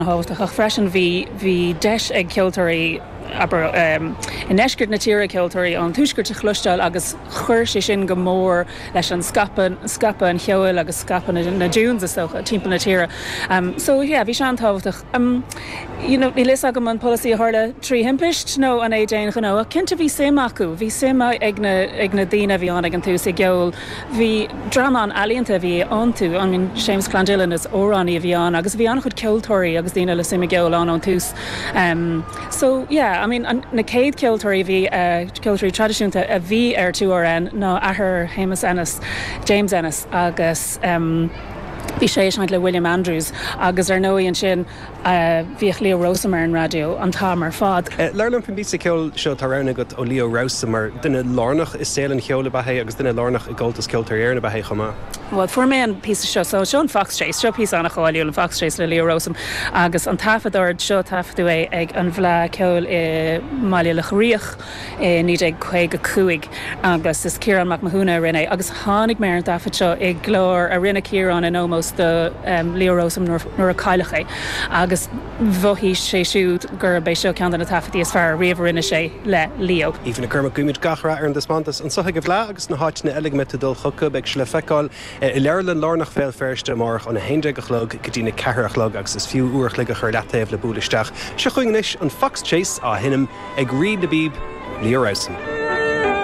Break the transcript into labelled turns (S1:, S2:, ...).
S1: Háach freisin hí deis ag ceoltóirí aber in eisgurt na tíre ceoltóirí an túisgurt a chluisteil agus chuir sé sin go mór leis an scapa an cheoil agus scapa na dúns is socha timp na tíre. So yeah, bhí se an táhachtach. Ní lis agam an policy hála trí himpiist nó an é déana gan nó. Cinnte bhí sim acu, bhí sim ag na dtíine bhí an ag an tús i geol. Bhí drama an alínta bhí an tú, an James Clandillan is órání a bhí an, agus bhí an chud ceoltóirí agus dtíine le sim i geol an tús. So yeah, I mean, na céad ceoltóirí bhí ceoltóirí tradiisiúnta a bhí ar 2RN ná ahar Hamish Ennis, James Ennis agus bhí sé le William Andrews agus ar nóíonn sin bhíoh Leo Rosamer an radio an tá mar fad.
S2: Learlam fan bí ceol seo tarrána go ó Leo Rosamer duine lánach is saoil an cheola bathe agus duine lánach i ggóiltas ceoltar ar na bathe chumá.
S1: Well, for me an pí seo so Sean Fox Chase, seo pí annach cháilú an Fox Chase le Leo Rosam agus an tafadord seo tafadú é ag an bhlá ceol i Máile le Chríoch ní ag chuig a cuaig agus is Ciarán McMahuna rinne agus tháinig mé an tafad seo ag glór a rinne Ciarán in almost the Leo Rosam nuair a caiilecha agus bhí sé siúd gur bei seo cean na tafatí is fear riamh rinne sé le Leo.
S2: Even na curma gúimiid gachra ar an desmantas an sotha go bhlá agus na háitna eile me dul chuca beag se le feicáil I leirlan lárnach féil ferste marach an a 11 chlog go dtí na 4 chlog agus is fiú uair le go chuir leataobh le búlaisteach. Se chuing an Fox Chase á hinnim ag riad na bíb Leo Rosamer.